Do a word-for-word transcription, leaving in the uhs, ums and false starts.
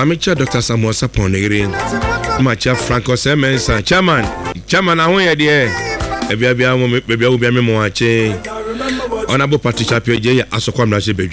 Mamicha Doctor Samuel Sapon Negrin. Macha Franco Simmons, Chairman. Chairman, I want you there. Maybe I will be a more. Honorable Patricia P J, Asokwam Rashi